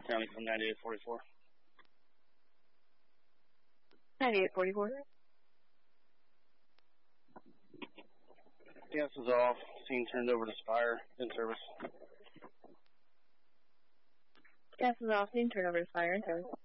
County from 9844. 9844. Gas is off. Scene turned over to Spire. In service. Gas is off. Scene turned over to Spire. In service.